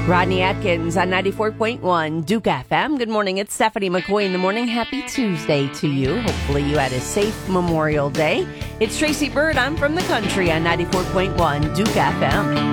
Rodney Atkins on 94.1 Duke FM. Good morning. It's Stephanie McCoy in the morning. Happy Tuesday to you. Hopefully you had a safe Memorial Day. It's Tracy Bird. I'm from the country on 94.1 Duke FM.